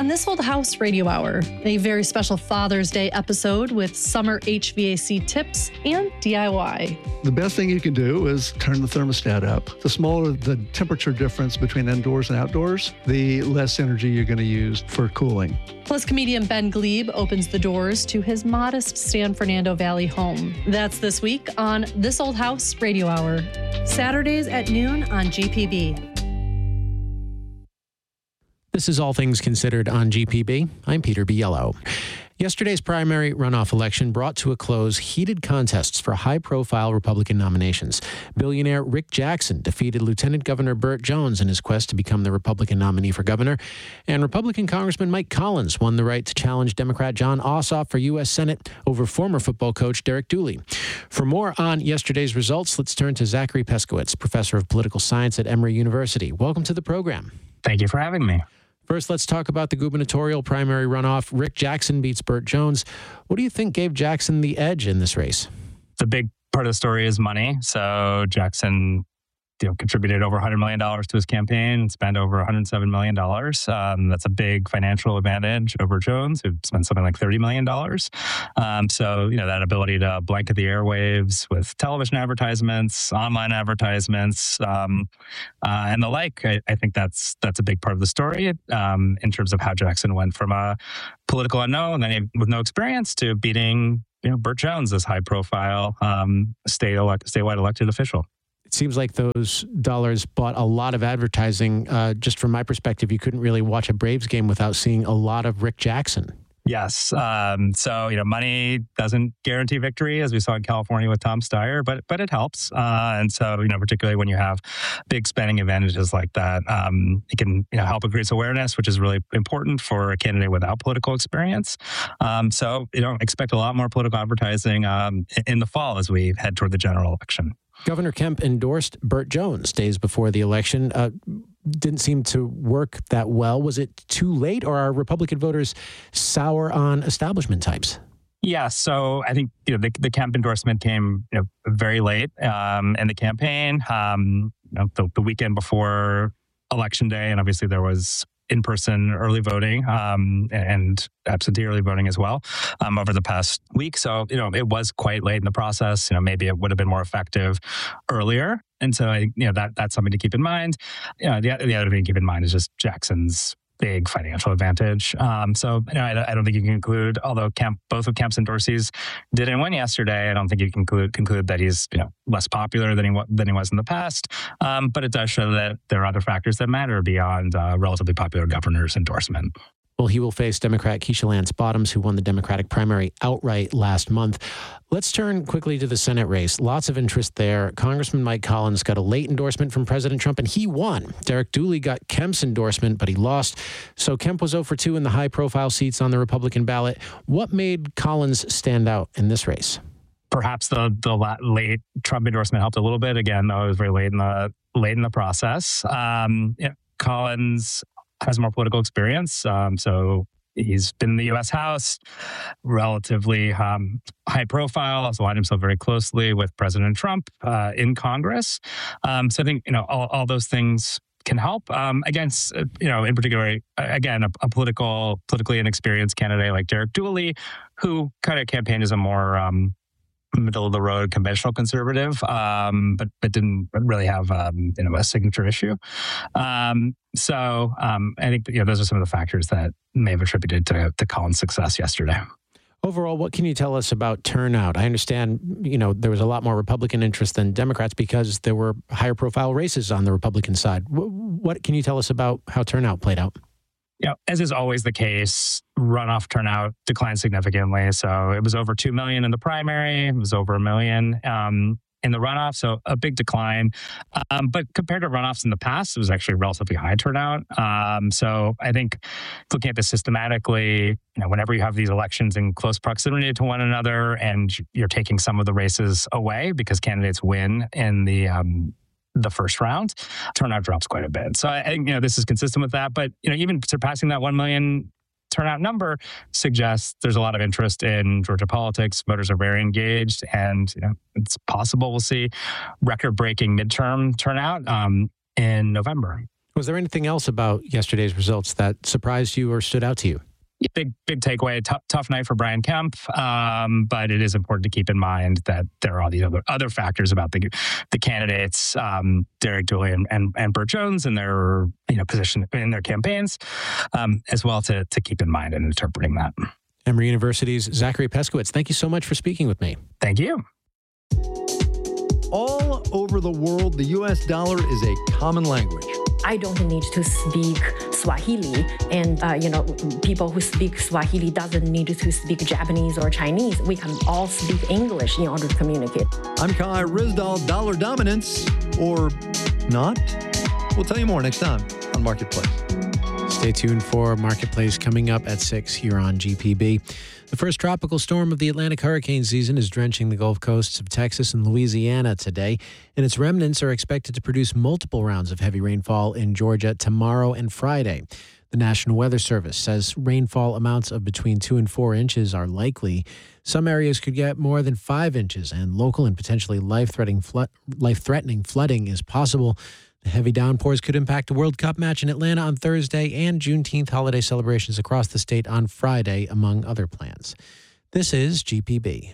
This Old House Radio Hour, a very special Father's Day episode with summer HVAC tips and DIY. The best thing you can do is turn the thermostat up. The smaller the temperature difference between indoors and outdoors, the less energy you're going to use for cooling. Plus, comedian Ben Glebe opens the doors to his modest San Fernando Valley home. That's this week on This Old House Radio Hour, Saturdays at noon on GPB. This is All Things Considered on GPB. I'm Peter Biello. Yesterday's primary runoff election brought to a close heated contests for high-profile Republican nominations. Billionaire Rick Jackson defeated Lieutenant Governor Burt Jones in his quest to become the Republican nominee for governor. And Republican Congressman Mike Collins won the right to challenge Democrat Jon Ossoff for U.S. Senate over former football coach Derek Dooley. For more on yesterday's results, let's turn to Zachary Peskowitz, professor of political science at Emory University. Welcome to the program. Thank you for having me. First, let's talk about the gubernatorial primary runoff. Rick Jackson beats Burt Jones. What do you think gave Jackson the edge in this race? The big part of the story is money. So Jackson contributed over $100 million to his campaign, spent over $107 million. That's a big financial advantage over Jones, who spent something like $30 million. So that ability to blanket the airwaves with television advertisements, online advertisements, and the like, I think that's a big part of the story in terms of how Jackson went from a political unknown with no experience to beating Burt Jones, this high-profile statewide elected official. It seems like those dollars bought a lot of advertising. Just from my perspective, you couldn't really watch a Braves game without seeing a lot of Rick Jackson. Yes. So money doesn't guarantee victory, as we saw in California with Tom Steyer, but it helps. And so, particularly when you have big spending advantages like that, it can help increase awareness, which is really important for a candidate without political experience. So, expect a lot more political advertising in the fall as we head toward the general election. Governor Kemp endorsed Burt Jones days before the election. Didn't seem to work that well. Was it too late, or are Republican voters sour on establishment types? Yeah, so I think the Kemp endorsement came very late in the campaign. The weekend before Election Day, and obviously there was in-person early voting and absentee early voting as well over the past week. So, it was quite late in the process. Maybe it would have been more effective earlier. And so, that's something to keep in mind. The other thing to keep in mind is just Jackson's big financial advantage. So, I don't think you can conclude, although both of Kemp's endorsees didn't win yesterday, I don't think you can conclude that he's, less popular than he was in the past. But it does show that there are other factors that matter beyond relatively popular governor's endorsement. Well, he will face Democrat Keisha Lance Bottoms, who won the Democratic primary outright last month. Let's turn quickly to the Senate race. Lots of interest there. Congressman Mike Collins got a late endorsement from President Trump, and he won. Derek Dooley got Kemp's endorsement, but he lost. So Kemp was 0 for 2 in the high-profile seats on the Republican ballot. What made Collins stand out in this race? Perhaps the late Trump endorsement helped a little bit. Again, though, it was very late in the process. Collins has more political experience. So he's been in the U.S. House, relatively high profile, has aligned himself very closally with President Trump in Congress. So I think, all those things can help against, in particular, again, a politically inexperienced candidate like Derek Dooley, who kind of campaigned as a more middle of the road conventional conservative, but didn't really have a signature issue. So I think those are some of the factors that may have attributed to Collins' success yesterday. Overall, what can you tell us about turnout? I understand, there was a lot more Republican interest than Democrats because there were higher profile races on the Republican side. What can you tell us about how turnout played out? As is always the case, runoff turnout declined significantly. So it was over 2 million in the primary. It was over 1 million in the runoff. So a big decline. But compared to runoffs in the past, it was actually relatively high turnout. So I think looking at this systematically, whenever you have these elections in close proximity to one another and you're taking some of the races away because candidates win in the first round, turnout drops quite a bit. So I think, this is consistent with that. But, even surpassing that 1 million turnout number suggests there's a lot of interest in Georgia politics. Voters are very engaged, and it's possible we'll see record-breaking midterm turnout in November. Was there anything else about yesterday's results that surprised you or stood out to you? Big takeaway. Tough night for Brian Kemp, but it is important to keep in mind that there are all these other factors about the candidates, Derek Dooley and Burt Jones, and their position in their campaigns, as well to keep in mind in interpreting that. Emory University's Zachary Peskowitz, thank you so much for speaking with me. Thank you. All over the world, the U.S. dollar is a common language. I don't need to speak Swahili, and people who speak Swahili doesn't need to speak Japanese or Chinese. We can all speak English in order to communicate. I'm Kai Ryssdal. Dollar dominance, or not? We'll tell you more next time on Marketplace. Stay tuned for Marketplace coming up at 6 here on GPB. The first tropical storm of the Atlantic hurricane season is drenching the Gulf coasts of Texas and Louisiana today, and its remnants are expected to produce multiple rounds of heavy rainfall in Georgia tomorrow and Friday. The National Weather Service says rainfall amounts of between 2 and 4 inches are likely. Some areas could get more than 5 inches, and local and potentially life-threatening flooding is possible. The heavy downpours could impact a World Cup match in Atlanta on Thursday and Juneteenth holiday celebrations across the state on Friday, among other plans. This is GPB.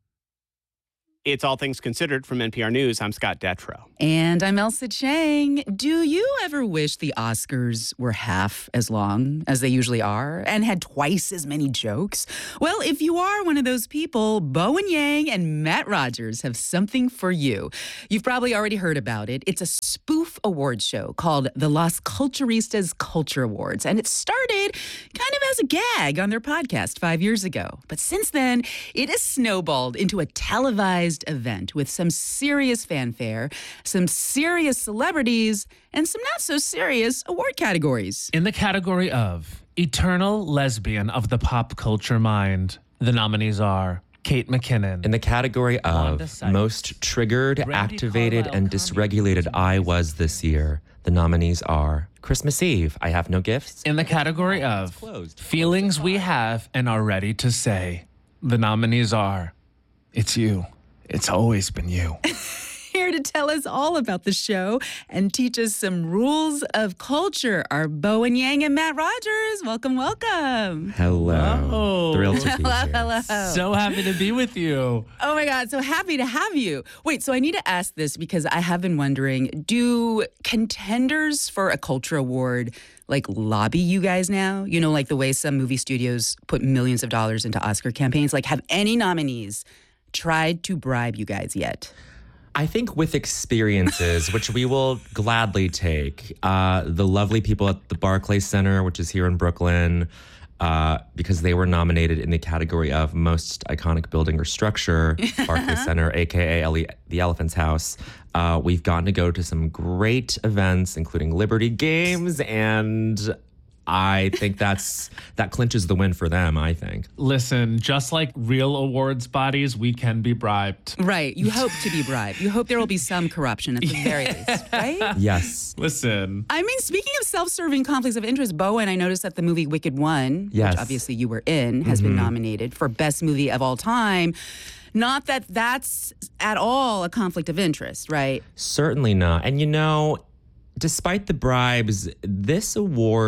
It's All Things Considered from NPR News. I'm Scott Detrow. And I'm Elsa Chang. Do you ever wish the Oscars were half as long as they usually are and had twice as many jokes? Well, if you are one of those people, Bowen Yang and Matt Rogers have something for you. You've probably already heard about it. It's a spoof awards show called the Las Culturistas Culture Awards, and it started kind of as a gag on their podcast 5 years ago. But since then, it has snowballed into a televised event with some serious fanfare, some serious celebrities, and some not so serious award categories. In the category of Eternal Lesbian of the Pop Culture Mind, the nominees are Kate McKinnon. In the category of Most Triggered, Activated, and Dysregulated I Was This Year, the nominees are Christmas Eve, I Have No Gifts. In the category of Feelings We Have and Are Ready to Say, the nominees are It's You. It's always been you. Here to tell us all about the show and teach us some rules of culture are Bowen Yang and Matt Rogers. Welcome, welcome. Hello. Thrilled to be here. Hello. So happy to be with you. Oh my God, so happy to have you. Wait, so I need to ask this because I have been wondering, do contenders for a culture award lobby you guys now? You know, like the way some movie studios put millions of dollars into Oscar campaigns? Have any nominees tried to bribe you guys yet? I think with experiences, which we will gladly take, the lovely people at the Barclays Center, which is here in Brooklyn, because they were nominated in the category of Most Iconic Building or Structure, Barclays Center, a.k.a. the Elephant's House. We've gotten to go to some great events, including Liberty Games, and I think that clinches the win for them, I think. Listen, just like real awards bodies, we can be bribed. Right. You hope to be bribed. You hope there will be some corruption at the very least, right? Yes. Listen. I mean, speaking of self-serving conflicts of interest, Bowen, I noticed that the movie Wicked One, yes, which obviously you were in, has been nominated for Best Movie of All Time. Not that that's at all a conflict of interest, right? Certainly not. And despite the bribes, this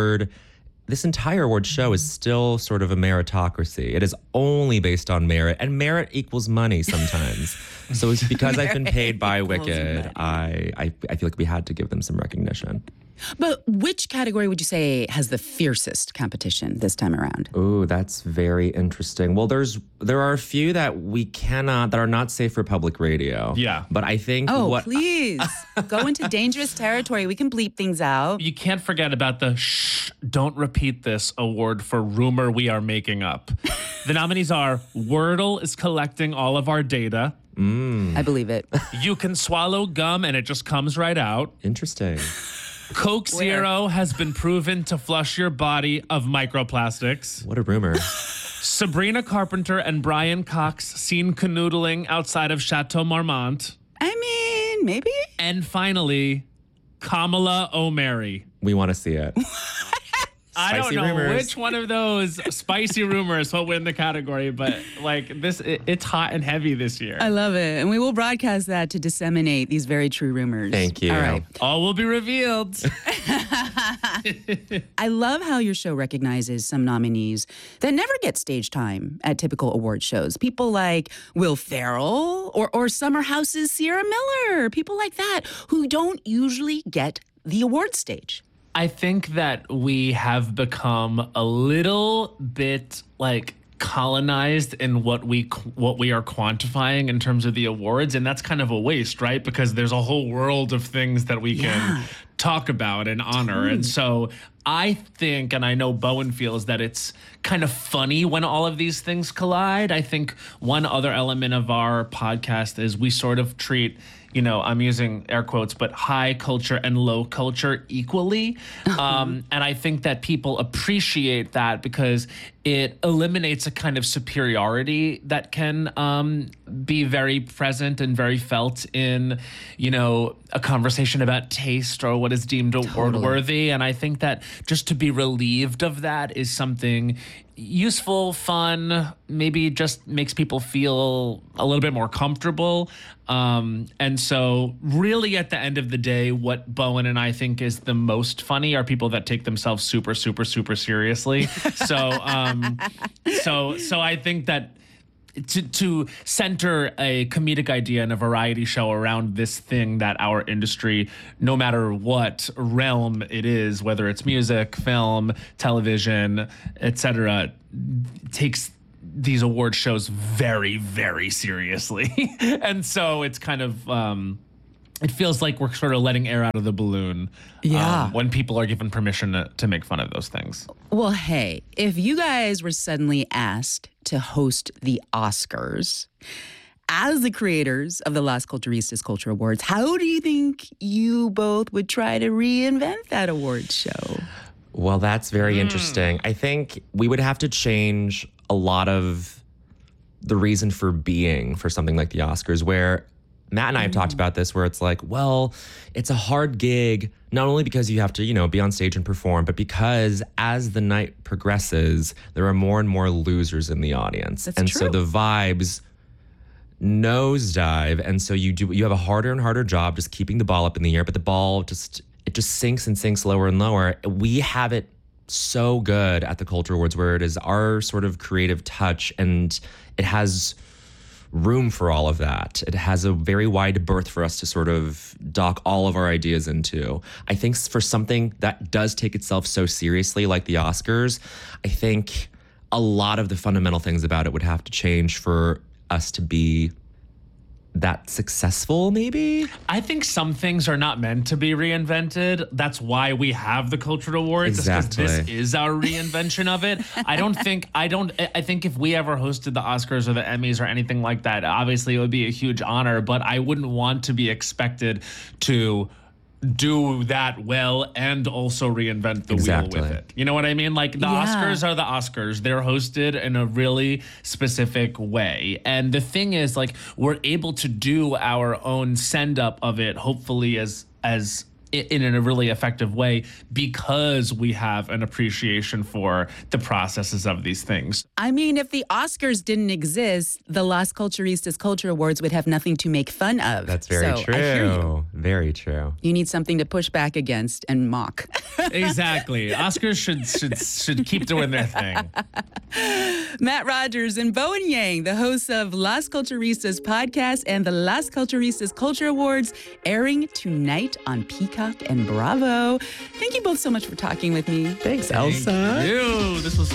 entire award show is still sort of a meritocracy. It is only based on merit, and merit equals money sometimes. So it's because I've been paid by Wicked, I feel like we had to give them some recognition. But which category would you say has the fiercest competition this time around? Ooh, that's very interesting. Well, there are a few that are not safe for public radio. Yeah. But I think please go into dangerous territory. We can bleep things out. You can't forget about the shh, don't repeat this award for rumor we are making up. The nominees are Wordle is collecting all of our data. I believe it. You can swallow gum and it just comes right out. Interesting. Coke Zero has been proven to flush your body of microplastics. What a rumor. Sabrina Carpenter and Brian Cox seen canoodling outside of Chateau Marmont. I mean, maybe. And finally, Kamala O'Mary. We want to see it. I don't know rumors. which one of those spicy rumors will win the category, but like this, it's hot and heavy this year. I love it. And we will broadcast that to disseminate these very true rumors. Thank you. All right. All will be revealed. I love how your show recognizes some nominees that never get stage time at typical award shows. People like Will Ferrell or Summer House's Sierra Miller. People like that who don't usually get the award stage. I think that we have become a little bit like colonized in what we are quantifying in terms of the awards, and that's kind of a waste, right? Because there's a whole world of things that we can talk about and honor. And so I think, and I know Bowen feels that it's kind of funny when all of these things collide. I think one other element of our podcast is we sort of treat, you know, I'm using air quotes, but high culture and low culture equally. And I think that people appreciate that because it eliminates a kind of superiority that can be very present and very felt in, you know, a conversation about taste or what is deemed award worthy. And I think that just to be relieved of that is something useful, fun, maybe just makes people feel a little bit more comfortable. And so really at the end of the day, what Bowen and I think is the most funny are people that take themselves super, super, super seriously. So I think that to center a comedic idea in a variety show around this thing that our industry, no matter what realm it is, whether it's music, film, television, etc., takes these award shows very, very seriously. And so it's kind of it feels like we're sort of letting air out of the balloon when people are given permission to make fun of those things. Well, hey, if you guys were suddenly asked to host the Oscars as the creators of the Las Culturistas Culture Awards, how do you think you both would try to reinvent that award show? Well, that's very interesting. I think we would have to change a lot of the reason for being for something like the Oscars, where Matt and I have talked about this, where it's like, well, it's a hard gig, not only because you have to, you know, be on stage and perform, but because as the night progresses, there are more and more losers in the audience. That's and true. So the vibes nosedive. And so you have a harder and harder job just keeping the ball up in the air, but the ball just sinks and sinks lower and lower. We have it so good at the Culture Awards, where it is our sort of creative touch, and it has room for all of that. It has a very wide berth for us to sort of dock all of our ideas into. I think for something that does take itself so seriously like the Oscars, I think a lot of the fundamental things about it would have to change for us to be that successful, maybe? I think some things are not meant to be reinvented. That's why we have the Culture Awards. Exactly. Because this is our reinvention of it. I think if we ever hosted the Oscars or the Emmys or anything like that, obviously it would be a huge honor, but I wouldn't want to be expected to do that well and also reinvent the wheel with it. You know what I mean? Like the Oscars are the Oscars. They're hosted in a really specific way. And the thing is, like, we're able to do our own send up of it, hopefully as in a really effective way, because we have an appreciation for the processes of these things. I mean, if the Oscars didn't exist, the Las Culturistas Culture Awards would have nothing to make fun of. That's very true. I hear you. Very true. You need something to push back against and mock. Exactly. Oscars should keep doing their thing. Matt Rogers and Bowen Yang, the hosts of Las Culturistas podcast and the Las Culturistas Culture Awards, airing tonight on Peacock and Bravo. Thank you both so much for talking with me. Thanks, Elsa. Thank you. This was